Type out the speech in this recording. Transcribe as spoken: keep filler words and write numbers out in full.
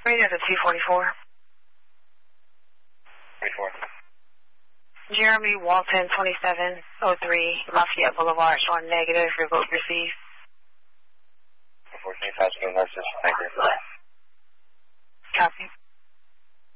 Radio to two forty-four. forty-four. Jeremy Walton, twenty-seven oh three Lafayette Boulevard, showing negative, revoke receive. fourteen thousand, nurses, thank you.